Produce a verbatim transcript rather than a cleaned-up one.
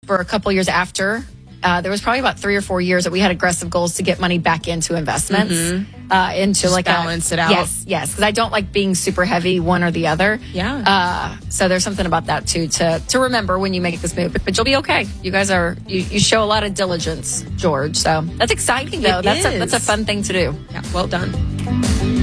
for a couple years after. Uh, there was probably about three or four years that we had aggressive goals to get money back into investments, mm-hmm. uh, into Just like balance a, it out. Yes, yes, because I don't like being super heavy one or the other. Yeah. Uh, so there's something about that too to to remember when you make this move. But, but you'll be okay. You guys are you, you show a lot of diligence, George. So that's exciting though. It that's is. a, that's a fun thing to do. Yeah. Well done.